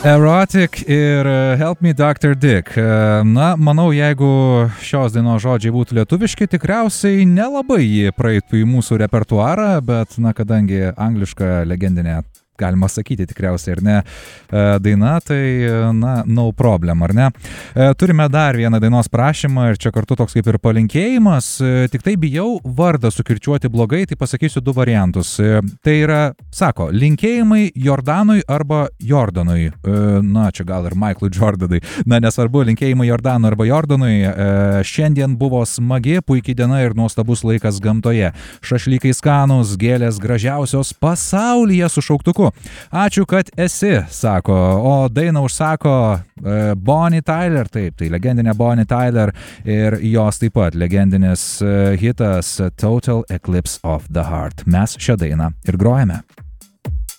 Erotic ir Help Me Dr. Dick. Na, manau, jeigu šios dainos žodžiai būtų lietuviški, tikriausiai nelabai jį praeitų į mūsų repertuarą, bet, na, kadangi angliška legendinė, galima sakyti tikriausiai, ar ne, daina, tai, na, no problem, ar ne. Turime dar vieną dainos prašymą ir čia kartu toks kaip ir palinkėjimas, tik tai bijau vardą sukirčiuoti blogai, tai pasakysiu du variantus. Tai yra, sako, linkėjimai Jordanui arba Jordanui. Na, čia gal ir Michaelui Jordanui. Na, nesvarbu, linkėjimai Jordanui arba Jordanui. Šiandien buvo smagi, puikiai diena ir nuostabus laikas gamtoje. Šašlykai skanūs, gėlės gražiausios pasaulyje su šauktuku. Ačiū, kad esi, sako, o dainą užsako Bonnie Tyler, taip, tai legendinė Bonnie Tyler ir jos taip pat legendinis hitas Total Eclipse of the Heart. Mes šią dainą ir grojame.